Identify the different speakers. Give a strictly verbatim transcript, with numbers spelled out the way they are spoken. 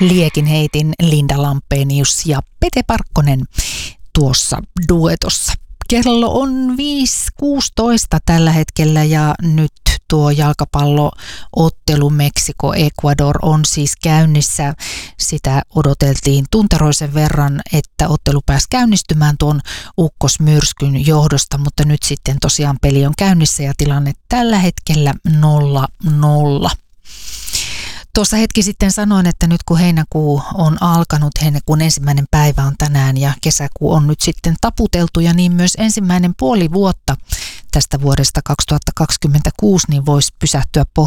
Speaker 1: Liekin heitin Linda Lampenius ja Pete Parkkonen tuossa duetossa. Kello on viisi kuusitoista tällä hetkellä ja nyt tuo jalkapalloottelu Meksiko-Ecuador on siis käynnissä. Sitä odoteltiin tunteroisen verran, että ottelu pääsi käynnistymään tuon ukkosmyrskyn johdosta, mutta nyt sitten tosiaan peli on käynnissä ja tilanne tällä hetkellä nolla nolla. Tuossa hetki sitten sanoin, että nyt kun heinäkuu on alkanut, heinäkuun ensimmäinen päivä on tänään ja kesäkuu on nyt sitten taputeltu ja niin myös ensimmäinen puoli vuotta tästä vuodesta kaksituhattakaksikymmentäkuusi niin voisi pysähtyä pohtimaan